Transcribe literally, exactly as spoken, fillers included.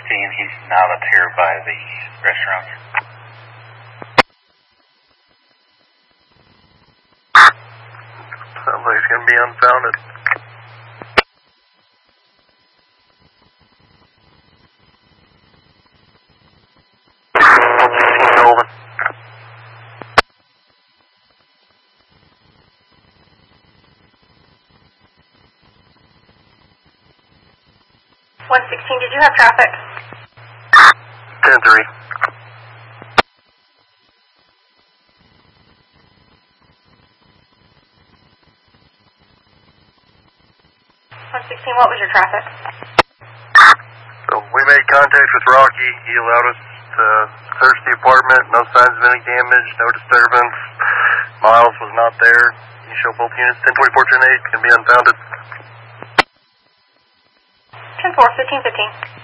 fifteen, he's not up here by the restaurant. Sounds like he's going to be unfounded. one sixteen, did you have traffic? ten three. one sixteen, what was your traffic? So we made contact with Rocky. He allowed us to search the apartment. No signs of any damage, no disturbance. Miles was not there. You show both units. ten twenty-four, ten eight can be unfounded. ten four, fifteen fifteen.